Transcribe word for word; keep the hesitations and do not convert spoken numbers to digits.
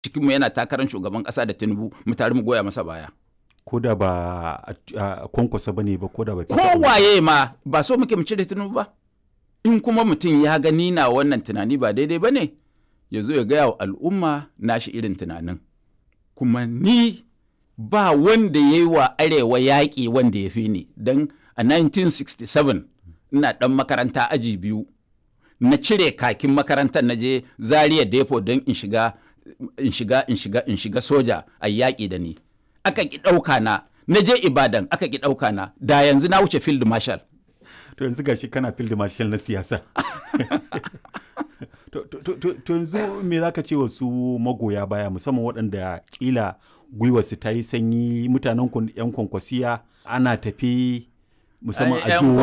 cikinmu yana takarar shugaban ƙasa da Tinubu mu tare mu goya masa baya. Ko da ba a Kwankwasa ba ne ba ko da ba. Kowaye ma ba so muke mu cire Tinubu ba. In kuma mutum ya gani na wannan tunani ba daidai ba ne, ya zo ya gaya wa al'umma nashi irin tunanin. Kuma ni ba wanda ya yi wa Arewa yaƙi wanda ya fi ni, don a nineteen sixty-seven ina ɗan makaranta aji biyu, na cire kakin makarantar na je Zaria Depo don in shiga in shiga in shiga in shiga soja a yaƙi da ni. Aka ki ɗauka na, na je Ibadan aka ki ɗauka na, da yanzu na wuce field marshal. To yanzu gashi kana field marshal na siyasa. To yanzu me za ka ce wa su magoya baya musamman waɗanda ƙila gwiwarsu ta yi sanyi, mutanen 'yan Kwankwasiya ana tafi musamman a jihohi